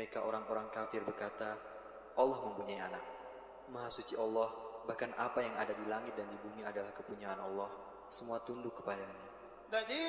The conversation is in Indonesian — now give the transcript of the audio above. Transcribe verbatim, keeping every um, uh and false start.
Mereka orang-orang kafir berkata, Allah mempunyai anak. Maha suci Allah, bahkan apa yang ada di langit dan di bumi adalah kepunyaan Allah. Semua tunduk kepadanya.